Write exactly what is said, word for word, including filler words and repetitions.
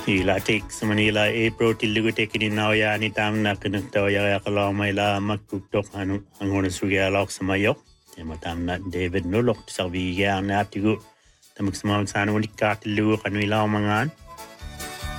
Ila take sa Manila April tilugo take din na ya ni tam na kinuktaw ya kalaw may la magkuktok ang ang oras suya lok sa mayok. Tema tam na David Nulok sa viga na tigo. Tamag sa mga sana ulit ka tilugo kanu ilaw mangan.